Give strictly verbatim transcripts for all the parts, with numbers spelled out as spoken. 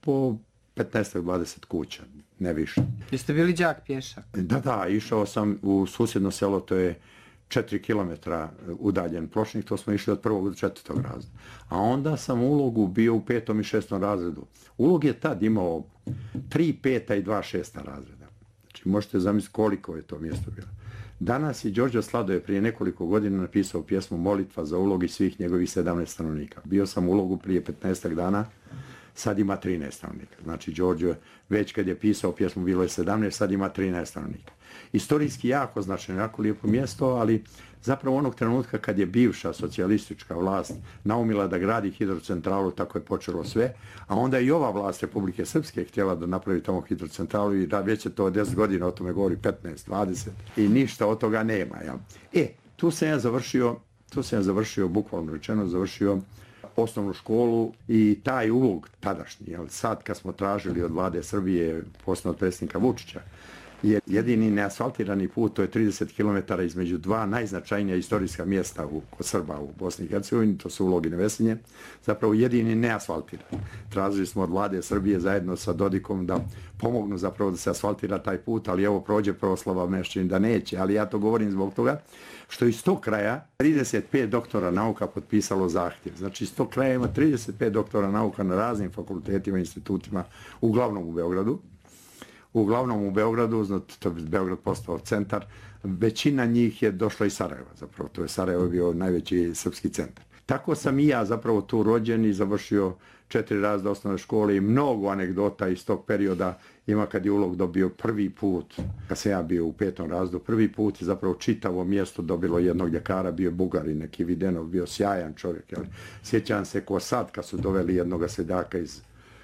po petnaest do dvadeset kuća, ne više. Jeste bili đak pješak? Da, da, išao sam u susjedno selo, to je četiri kilometra udaljen Pločnik, to smo išli od prvog do četvrtog razreda. A onda sam u Ulogu bio u petom i šestom razredu. Ulog je tad imao tri peta i dva šesta razreda. Znači možete zamisliti koliko je to mjesto bilo. Danas je Đorđe Sladoje prije nekoliko godina napisao pjesmu Molitva za Ulog i svih njegovih sedamnaest stanovnika. Bio sam u Ulogu prije petnaest dana, sad ima trinaest stanovnika. Znači Đorđe već kad je pisao pjesmu bilo je sedamnaest, sad ima trinaest stanovnika. Istorijski jako značajno, jako lijepo mjesto, ali zapravo onog trenutka kad je bivša socijalistička vlast naumila da gradi hidrocentralu, tako je počelo sve, a onda i ova vlast Republike Srpske htjela da napravi tamo hidrocentralu i da već je to deset godina, o tome govori petnaest, dvadeset i ništa od toga nema. Jel? E, tu sam ja završio, tu sam ja završio, bukvalno rečeno, završio osnovnu školu i taj Ulog tadašnji, jel, sad kad smo tražili od vlade Srbije, posebno od predsjednika Vučića, je jedini neasfaltirani put, to je trideset kilometara između dva najznačajnija istorijska mjesta u, kod Srba u Bosni i Hercegovini, to su Ulog i Nevesinje, zapravo jedini neasfaltirani. Tražili smo od vlade Srbije zajedno sa Dodikom da pomognu zapravo da se asfaltira taj put, ali evo prođe proslava Mešćin da neće, ali ja to govorim zbog toga što iz tog kraja trideset pet doktora nauka potpisalo zahtjev. Znači iz tog kraja ima trideset pet doktora nauka na raznim fakultetima i institutima, uglavnom u Beogradu. Uglavnom u Beogradu, znači to je Beograd postao centar, većina njih je došla iz Sarajeva, zapravo to je Sarajevo bio najveći srpski centar. Tako sam i ja zapravo tu rođen i završio četiri razreda osnovne škole i mnogo anegdota iz tog perioda ima kad je Ulog dobio prvi put, kad sam ja bio u petom razredu, prvi put je zapravo čitavo mjesto dobilo jednog ljekara, bio Bugarin, neki Videnov, bio sjajan čovjek. Jel? Sjećam se ko sad kad su doveli jednog seljaka iz,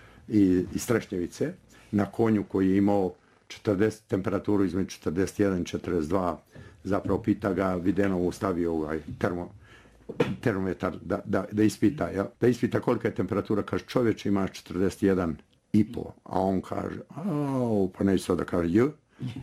iz, iz Trešnjevice, na konju koji je imao četrdeset, temperaturu između četrdeset jedan i četrdeset dva, zapravo pita ga Videnovu, stavio ovaj termo, termometar da, da, da ispita, ja? da ispita kolika je temperatura, kaže čovječ ima četrdeset jedan i po, a on kaže, au, pa neće sad da kaže, jo,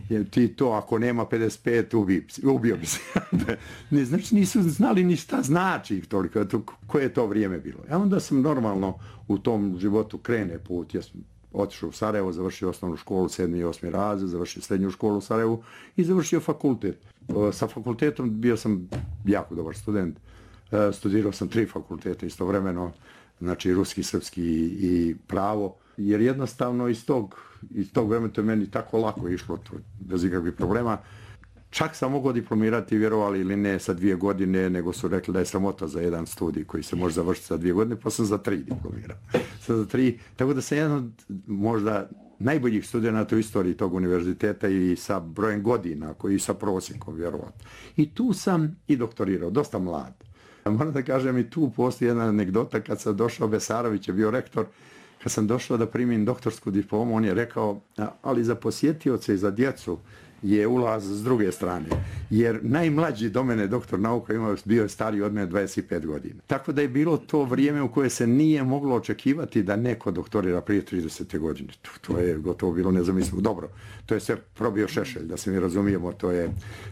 ti to ako nema pedeset pet ubi, ubio bi se. Ne, znači nisu znali ni šta znači toliko, to, koje je to vrijeme bilo. A onda sam normalno u tom životu krene put, ja sam otišao u Sarajevo, završio osnovnu školu, sedmi i osmi razred, završio srednju školu u Sarajevu i završio fakultet. Sa fakultetom bio sam jako dobar student. Studirao sam tri fakulteta istovremeno, znači ruski, srpski i pravo, jer jednostavno iz tog, iz tog vremena to je meni tako lako išlo, to, bez ikakvih problema. Čak sam mogao diplomirati, vjerovali ili ne, sa dvije godine, nego su rekli da je sramota za jedan studij koji se može završiti sa dvije godine, pa sam za tri diplomirao. Sam za tri, tako da sam jedan od možda najboljih studenta u istoriji tog univerziteta i sa brojem godina, koji i sa prosjekom, vjerovatno. I tu sam i doktorirao, dosta mlad. Moram da kažem i tu postoji jedna anegdota, kad sam došao, Besarović je bio rektor, kad sam došao da primim doktorsku diplomu, on je rekao, ali za posjetioce i za djecu je ulaz s druge strane, jer najmlađi do mene doktor nauka imao, bio je stariji od mene dvadeset pet godina. Tako da je bilo to vrijeme u koje se nije moglo očekivati da neko doktorira prije tridesete godine. To, to je gotovo bilo nezamislivo. Dobro, to je sve probio Šešelj, da se mi razumijemo, to je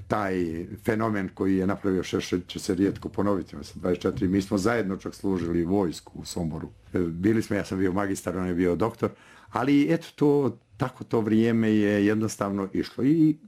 taj fenomen koji je napravio Šešelj, će se rijetko ponoviti. dvadeset četiri Mi smo zajedno čak služili vojsku u Somboru. Bili smo, ja sam bio magistar, on je bio doktor, ali eto to, tako to vrijeme je jednostavno išlo i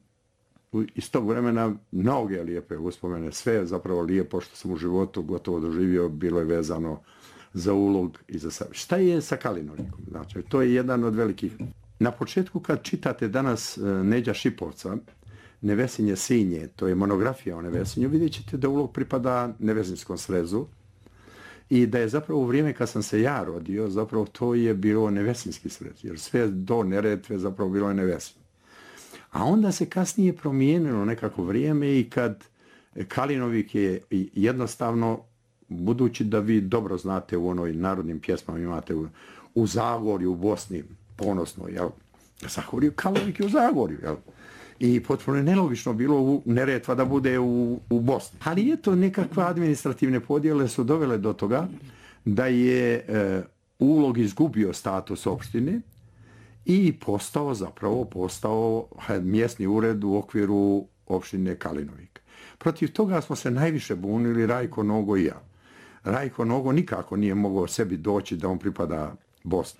iz tog vremena mnoge lijepe uspomene, sve je zapravo lijepo što sam u životu gotovo doživio, bilo je vezano za Ulog i za sebe. Šta je sa Kalinovnikom? Znači, to je jedan od velikih. Na početku kad čitate danas Neđa Šipovca, Nevesinje Sinje, to je monografija o Nevesinju, vidjet ćete da Ulog pripada Nevesinskom srezu i da je zapravo u vrijeme kad sam se ja rodio, zapravo to je bilo Nevesinski srez, jer sve do Neretve zapravo bilo je Nevesinje. A onda se kasnije promijenilo nekako vrijeme i kad Kalinovik je jednostavno, budući da vi dobro znate u onoj narodnim pjesmama, imate u, u Zagorju, u Bosni, ponosno, jel? Zagorju, Kalinovik je u Zagorju, jel? I potpuno je nelogično bilo u Neretva da bude u, u Bosni. Ali eto, nekakve administrativne podjele su dovele do toga da je e, Ulog izgubio status opštine i postao zapravo postao mjesni ured u okviru opštine Kalinovik. Protiv toga smo se najviše bunili Rajko Nogo i ja. Rajko Nogo nikako nije mogao sebi doći da on pripada Bosni.